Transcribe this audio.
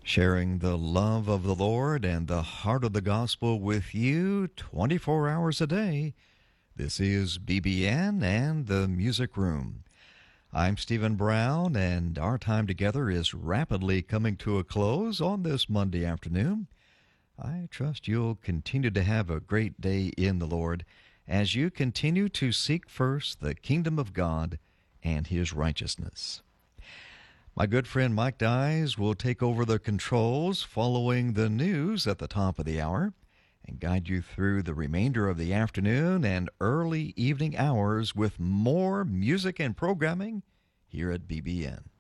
Sharing the love of the Lord and the heart of the gospel with you 24 hours a day. This is BBN and the Music Room. I'm Stephen Brown, and our time together is rapidly coming to a close on this Monday afternoon. I trust you'll continue to have a great day in the Lord as you continue to seek first the kingdom of God and His righteousness. My good friend Mike Dyes will take over the controls following the news at the top of the hour and guide you through the remainder of the afternoon and early evening hours with more music and programming here at BBN.